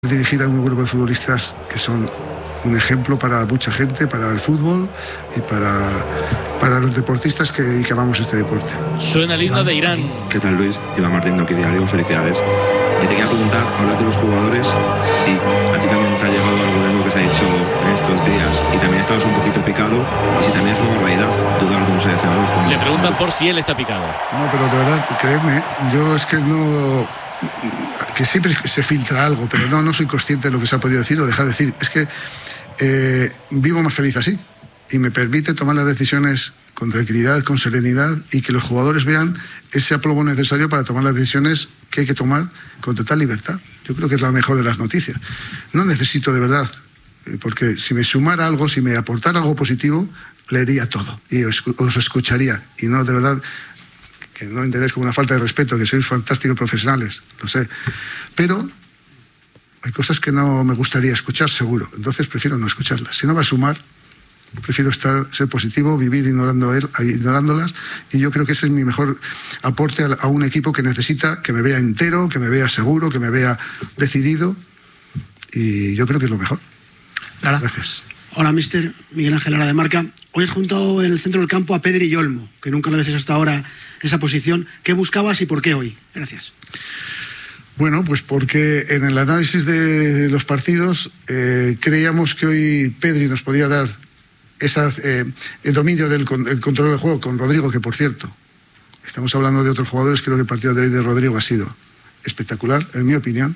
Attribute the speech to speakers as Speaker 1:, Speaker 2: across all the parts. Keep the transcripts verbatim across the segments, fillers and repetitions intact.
Speaker 1: Dirigir a un grupo de futbolistas que son un ejemplo para mucha gente, para el fútbol y para, para los deportistas que, que amamos este deporte.
Speaker 2: Suena el himno de Irán.
Speaker 3: ¿Qué tal, Luis? Iván Martín de Aquí Diario, felicidades. Y te quería preguntar, hablas de los jugadores, si a ti también te ha llegado algo de lo que se ha hecho en estos días y también estabas un poquito picado y si también es una barbaridad dudar de un seleccionador. Como...
Speaker 2: Le preguntan por si él está picado.
Speaker 1: No, pero de verdad, creedme, yo es que no... que siempre se filtra algo, pero no, no soy consciente de lo que se ha podido decir o dejar de decir. Es que eh, vivo más feliz así y me permite tomar las decisiones con tranquilidad, con serenidad y que los jugadores vean ese aplomo necesario para tomar las decisiones que hay que tomar con total libertad. Yo creo que es la mejor de las noticias. No necesito de verdad, porque si me sumara algo, si me aportara algo positivo, leería todo y os, os escucharía y no de verdad... que no lo entendéis como una falta de respeto, que sois fantásticos profesionales, lo sé, pero hay cosas que no me gustaría escuchar seguro, entonces prefiero no escucharlas. Si no va a sumar, prefiero estar, ser positivo, vivir ignorando él, ignorándolas, y yo creo que ese es mi mejor aporte a, a un equipo que necesita que me vea entero, que me vea seguro, que me vea decidido, y yo creo que es lo mejor.
Speaker 4: Lara.
Speaker 1: Gracias.
Speaker 4: Hola, mister Miguel Ángel Lara de Marca. Hoy has juntado en el centro del campo a Pedri y Olmo, que nunca lo habías hecho hasta ahora esa posición. ¿Qué buscabas y por qué hoy? Gracias.
Speaker 1: Bueno, pues porque en el análisis de los partidos eh, creíamos que hoy Pedri nos podía dar esa, eh, el dominio del el control del juego con Rodrigo, que por cierto, estamos hablando de otros jugadores, creo que el partido de hoy de Rodrigo ha sido espectacular, en mi opinión.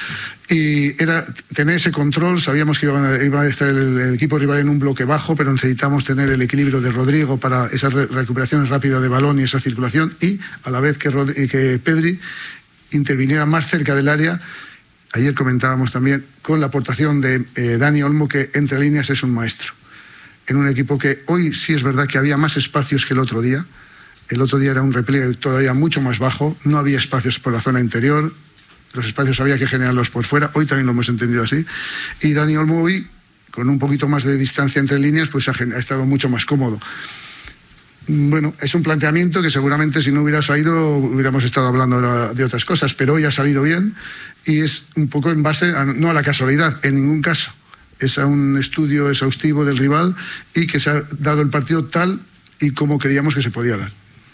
Speaker 1: Y era tener ese control, sabíamos que iba a, iba a estar el, el equipo rival en un bloque bajo, pero necesitamos tener el equilibrio de Rodrigo para esas re recuperaciones rápidas de balón y esa circulación, y a la vez que, Rod que Pedri interviniera más cerca del área. Ayer comentábamos también con la aportación de eh, Dani Olmo, que entre líneas es un maestro, en un equipo que hoy sí es verdad que había más espacios que el otro día. El otro día era un repliegue todavía mucho más bajo, no había espacios por la zona interior, los espacios había que generarlos por fuera, hoy también lo hemos entendido así, y Dani Olmo hoy, con un poquito más de distancia entre líneas, pues ha, ha estado mucho más cómodo. Bueno, es un planteamiento que seguramente si no hubiera salido hubiéramos estado hablando ahora de otras cosas, pero hoy ha salido bien y es un poco en base, a, no a la casualidad, en ningún caso, es a un estudio exhaustivo del rival y que se ha dado el partido tal y como creíamos que se podía dar.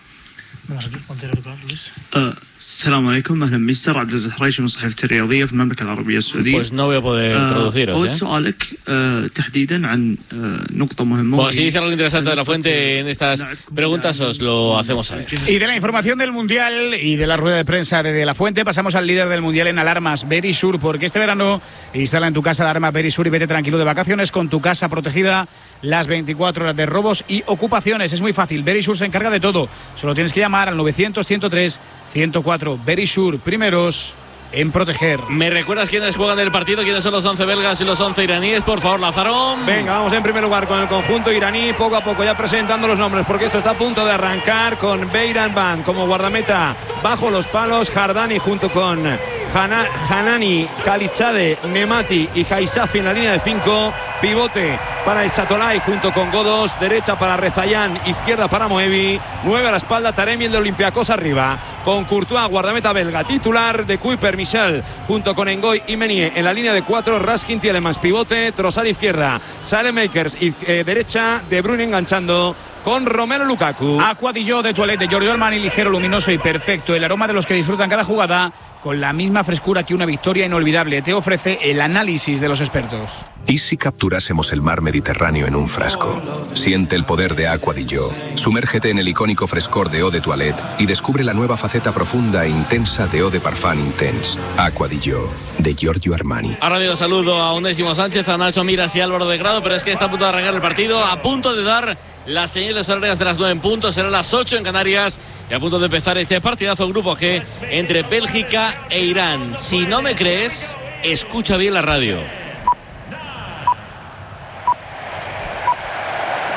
Speaker 5: Vamos aquí, ponte el Luis. السلام عليكم اهلا مستر عبد الزهريش من صحيفه الرياضيه في المملكه العربيه السعوديه.
Speaker 2: Pues no voy a poder traduciros.
Speaker 5: أود سؤالك تحديدا عن نقطة مهمة.
Speaker 2: Bueno, si dice algo interesante de la fuente en estas preguntas, os lo hacemos saber.
Speaker 6: Y de la información del Mundial y de la rueda de prensa de, de la fuente, pasamos al líder del Mundial en alarmas, Verisur, porque este verano instala en tu casa la alarma Verisur y vete tranquilo de vacaciones con tu casa protegida las veinticuatro horas de robos y ocupaciones. Es muy fácil, Verisur se encarga de todo. Solo tienes que llamar al novecientos, ciento tres, ciento cuatro. Verisur, primeros en proteger.
Speaker 2: ¿Me recuerdas quiénes juegan el partido? ¿Quiénes son los once belgas y los once iraníes? Por favor, Lazarón.
Speaker 7: Venga, vamos en primer lugar con el conjunto iraní, poco a poco ya presentando los nombres, porque esto está a punto de arrancar con Beiran Ban como guardameta bajo los palos, Jardani junto con Hana, Hanani, Khalidzadeh, Nemati y Haisafi en la línea de cinco, pivote para Esatolay junto con Godos, derecha para Rezayan, izquierda para Moevi, nueve a la espalda Taremi, el de Olympiacos arriba, con Courtois, guardameta belga titular, de Kuiper, Michel junto con Engoy y Menier en la línea de cuatro, Raskin, Tielemans pivote, Trossard izquierda, Saelemaekers y eh, derecha, De Bruyne enganchando con Romelu Lukaku.
Speaker 6: Aqua di Gio de Toilette de Giorgio Armani, ligero, luminoso y perfecto, el aroma de los que disfrutan cada jugada con la misma frescura que una victoria inolvidable. Te ofrece el análisis de los expertos.
Speaker 8: ¿Y si capturásemos el mar Mediterráneo en un frasco? Siente el poder de Aqua di Gio. Sumérgete en el icónico frescor de Eau de Toilette y descubre la nueva faceta profunda e intensa de Eau de Parfum Intense. Aqua di Gio, de Giorgio Armani.
Speaker 2: Ahora digo saludo a Onésimo Sánchez, a Nacho Miras y Álvaro de Grado, pero es que está a punto de arrancar el partido, a punto de dar las señales horarias de las nueve en punto, serán las ocho en Canarias y a punto de empezar este partidazo grupo G entre Bélgica e Irán. Si no me crees, escucha bien la radio.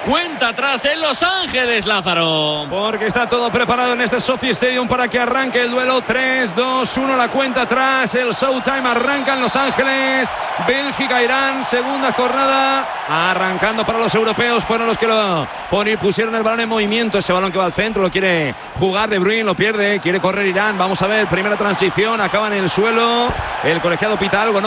Speaker 2: Cuenta atrás en Los Ángeles, Lázaro.
Speaker 7: Porque está todo preparado en este Sophie Stadium para que arranque el duelo. Tres, dos, uno, la cuenta atrás. El Showtime arranca en Los Ángeles. Bélgica-Irán, segunda jornada. Arrancando para los europeos. Fueron los que lo pusieron el balón en movimiento. Ese balón que va al centro lo quiere jugar De Bruyne, lo pierde. Quiere correr Irán. Vamos a ver, primera transición. Acaba en el suelo. El colegiado pita algo, ¿no?